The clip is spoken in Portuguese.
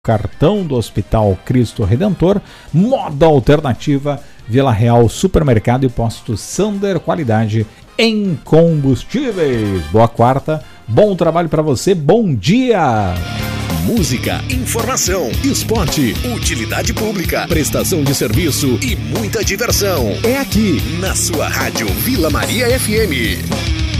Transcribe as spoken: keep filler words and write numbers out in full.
cartão do Hospital Cristo Redentor, Moda Alternativa, Vila Real Supermercado e Posto Sander, qualidade em combustíveis. Boa quarta, bom trabalho para você, bom dia! Música, informação, esporte, utilidade pública, prestação de serviço e muita diversão. É aqui, na sua rádio Vila Maria F M.